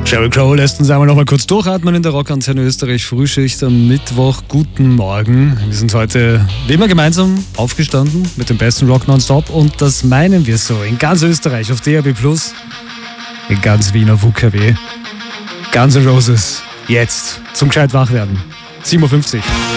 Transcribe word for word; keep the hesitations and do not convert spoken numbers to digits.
Sheryl Crow lässt uns einmal noch mal kurz durchatmen in der Rockantenne Österreich Frühschicht am Mittwoch. Guten Morgen. Wir sind heute wie immer gemeinsam aufgestanden mit dem besten Rock nonstop und das meinen wir so in ganz Österreich auf D A B plus, in ganz Wien auf U K W. Guns N' Roses, jetzt zum gescheit wach werden. sieben Uhr fünfzig.